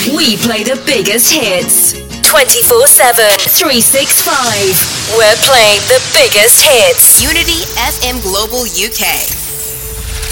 We play the biggest hits. 24/7. 365. We're playing the biggest hits. Unity FM Global UK.